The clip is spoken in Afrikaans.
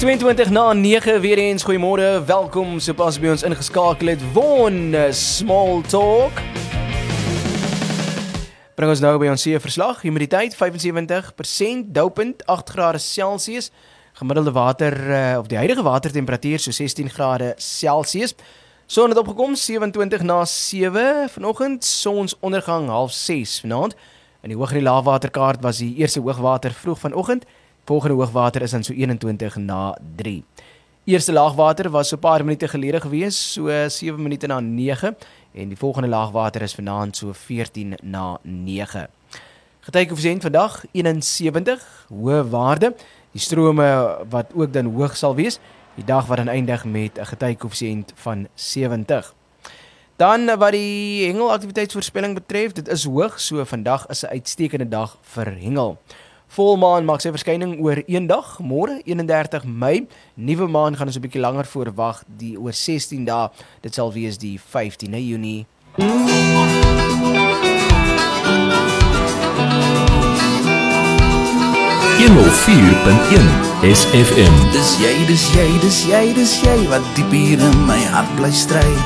22 na 9 weer eens, goeiemôre, welkom sopas by ons ingeskakel het, Von Small Talk. Bring ons nou by ons verslag, humiditeit 75%, doupunt 8 grade Celsius, gemiddelde water, of die huidige watertemperatuur so 16 grade Celsius, son het opgekom 27 na 7 vanoggend, sonsondergang 5:30 vanaand, in die hoog en die laagwaterkaart was die eerste hoogwater vroeg vanoggend, volgende hoogwater is dan so 21 na 3. Eerste laagwater was so 'n paar minute gelede gewees, so 7 minute na 9 en die volgende laagwater is vanaand so 14 na 9. Getykoëffisiënt vandag 71, hoë waarde. Die strome wat ook dan hoog sal wees, die dag wat dan eindig met 'n getykoëffisiënt van 70. Dan wat die hengelaktiwiteitsvoorspelling betref, dit is hoog, so vandag is 'n uitstekende dag vir hengel. Volmaan maak sy verskyning oor een dag, môre 31 Mei. Nuwe maan gaan ons 'n bietjie langer voorwag, die oor 16 dae. Dit sal wees die 15de Junie. 104.1 SFM. Dis jy wat diep hier in my hart bly stry.